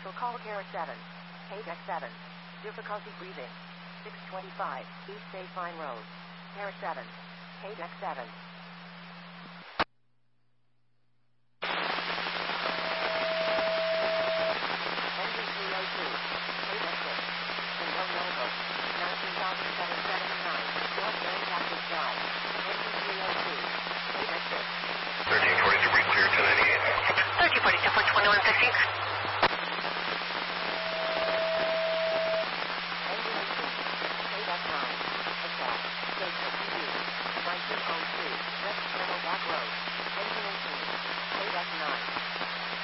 Commercial call Kara 7. Deck 7. Difficulty breathing. 625 East Bayfine Road. Kara 7. Deck 7. Engine 302. Deck 6. Single Novo. 19,779. North Main Cactus Drive. Engine 302. Deck 6. 1342, breathe clear, 1098. 1342, 2115.